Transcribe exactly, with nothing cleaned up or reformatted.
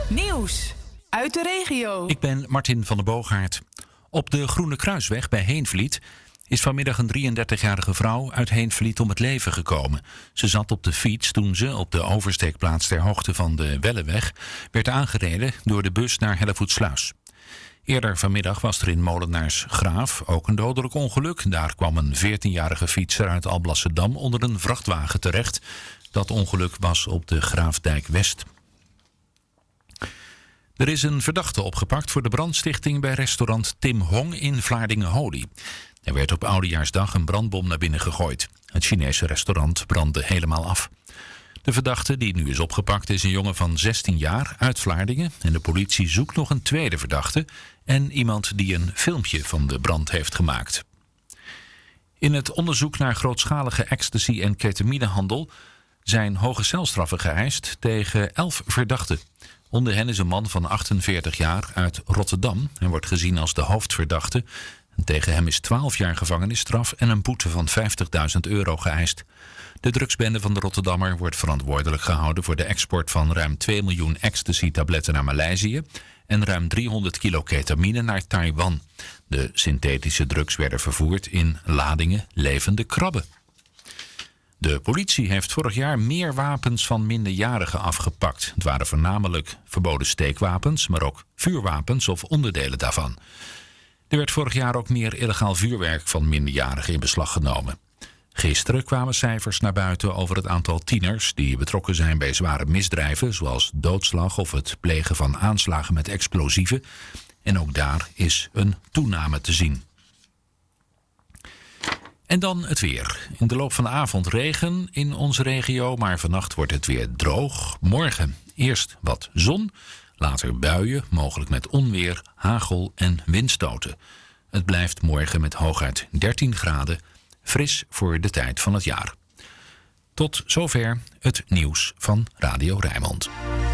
Nieuws uit de regio. Ik ben Martin van der Boogaard. Op de Groene Kruisweg bij Heenvliet is vanmiddag een drieëndertigjarige vrouw uit Heenvliet om het leven gekomen. Ze zat op de fiets toen ze op de oversteekplaats ter hoogte van de Welleweg werd aangereden door de bus naar Hellevoetsluis. Eerder vanmiddag was er in Molenaarsgraaf ook een dodelijk ongeluk. Daar kwam een veertienjarige fietser uit Alblasserdam onder een vrachtwagen terecht. Dat ongeluk was op de Graafdijk West. Er is een verdachte opgepakt voor de brandstichting bij restaurant Tim Hong in Vlaardingen-Holy. Er werd op Oudejaarsdag een brandbom naar binnen gegooid. Het Chinese restaurant brandde helemaal af. De verdachte die nu is opgepakt is een jongen van zestien jaar uit Vlaardingen. En de politie zoekt nog een tweede verdachte en iemand die een filmpje van de brand heeft gemaakt. In het onderzoek naar grootschalige ecstasy- en ketaminehandel zijn hoge celstraffen geëist tegen elf verdachten. Onder hen is een man van achtenveertig jaar uit Rotterdam en wordt gezien als de hoofdverdachte. En tegen hem is twaalf jaar gevangenisstraf en een boete van vijftigduizend euro geëist. De drugsbende van de Rotterdammer wordt verantwoordelijk gehouden voor de export van ruim twee miljoen ecstasy-tabletten naar Maleisië en ruim driehonderd kilo ketamine naar Taiwan. De synthetische drugs werden vervoerd in ladingen levende krabben. De politie heeft vorig jaar meer wapens van minderjarigen afgepakt. Het waren voornamelijk verboden steekwapens, maar ook vuurwapens of onderdelen daarvan. Er werd vorig jaar ook meer illegaal vuurwerk van minderjarigen in beslag genomen. Gisteren kwamen cijfers naar buiten over het aantal tieners die betrokken zijn bij zware misdrijven, zoals doodslag of het plegen van aanslagen met explosieven. En ook daar is een toename te zien. En dan het weer. In de loop van de avond regen in onze regio, maar vannacht wordt het weer droog. Morgen eerst wat zon, later buien, mogelijk met onweer, hagel en windstoten. Het blijft morgen met hooguit dertien graden, fris voor de tijd van het jaar. Tot zover het nieuws van Radio Rijnmond.